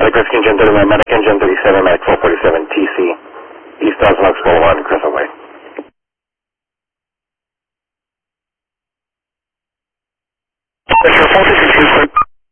Medic Rescue Engine 39, Medic Engine 37, Medic 447, TC, East Thousand Oaks Boulevard, Crescent Way. Victor 452,